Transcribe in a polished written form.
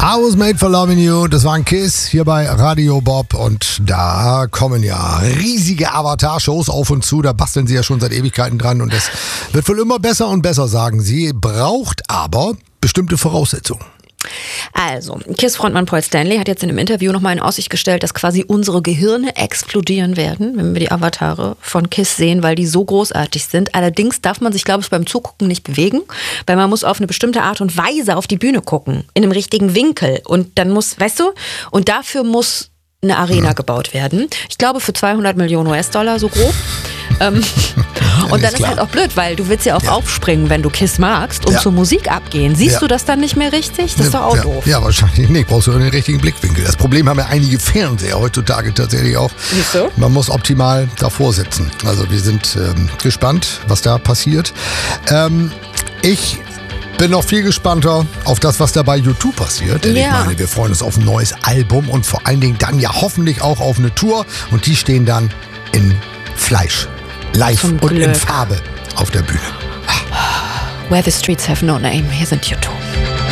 I was made for loving you. Das war ein Kiss hier bei Radio Bob. Und da kommen ja riesige Avatar-Shows auf uns zu. Da basteln sie ja schon seit Ewigkeiten dran. Und es wird wohl immer besser und besser, sagen sie. Braucht aber bestimmte Voraussetzungen. Also, KISS-Frontmann Paul Stanley hat jetzt in einem Interview nochmal in Aussicht gestellt, dass quasi unsere Gehirne explodieren werden, wenn wir die Avatare von KISS sehen, weil die so großartig sind. Allerdings darf man sich, glaube ich, beim Zugucken nicht bewegen, weil man muss auf eine bestimmte Art und Weise auf die Bühne gucken, in einem richtigen Winkel. Und dann muss, weißt du, und dafür muss eine Arena gebaut werden. Ich glaube für 200 Millionen US-Dollar, so grob. Und dann ist halt auch blöd, weil du willst ja auch aufspringen, wenn du KISS magst und zur Musik abgehen. Siehst du das dann nicht mehr richtig? Das ist doch auch doof. Ja, wahrscheinlich nicht. Brauchst du den richtigen Blickwinkel. Das Problem haben ja einige Fernseher heutzutage tatsächlich auch. Wieso? Man muss optimal davor sitzen. Also wir sind gespannt, was da passiert. Ich bin noch viel gespannter auf das, was da bei YouTube passiert. Denn ich meine, wir freuen uns auf ein neues Album und vor allen Dingen dann ja hoffentlich auch auf eine Tour. Und die stehen dann in Fleisch, live und in Farbe auf der Bühne. Where the streets have no name. Hier sind YouTube.